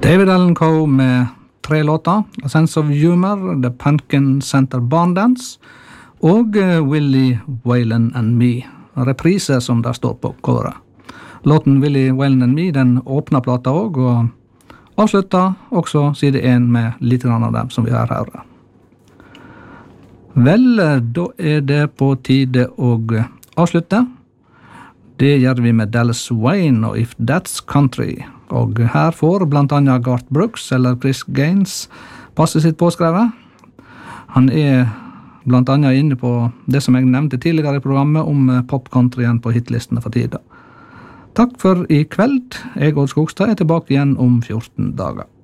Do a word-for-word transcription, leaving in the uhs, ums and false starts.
David Allan Coe med tre låter, A Sense of Humor, The Pumpkin Center Barn Dance og Willie Whalen and Me, reprise som der står på coveret. Låten Willie Whalen and Me, den åpner plata også, og avslutter også side en med litt grann av dem som vi har her. Vel, da er det på tide å avslutte. Det gjør vi med Dallas Wayne og If That's Country. Og her får blant annet Garth Brooks eller Chris Gaines passe sitt påskrevet. Han er blant annet inne på det som jeg nevnte tidligere i programmet om popcountryen på hitlistene for tida. Takk for i kveld. Jeg, Odd Skogstad, er tilbake igjen om fjorten dager.